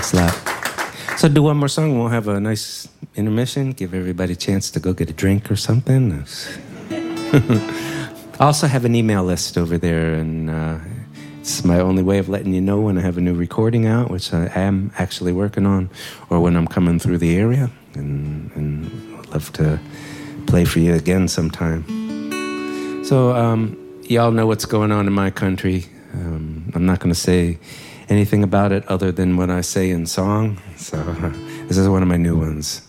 Thanks a lot. So do one more song. We'll have a nice intermission. Give everybody a chance to go get a drink or something. I also have an email list over there, and it's my only way of letting you know when I have a new recording out, which I am actually working on, or when I'm coming through the area, and I'd love to play for you again sometime. So y'all know what's going on in my country. I'm not going to say anything about it other than what I say in song. So this is one of my new ones.